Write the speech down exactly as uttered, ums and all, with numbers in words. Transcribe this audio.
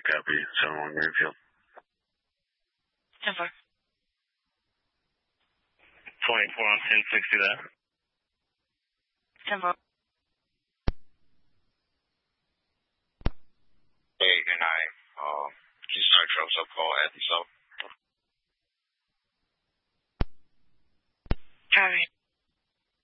copy. seven one Greenfield. ten four. twenty-four on ten sixty that. ten four. Hey, good night. Uh, Keystone Trucks up call at the south. Copy.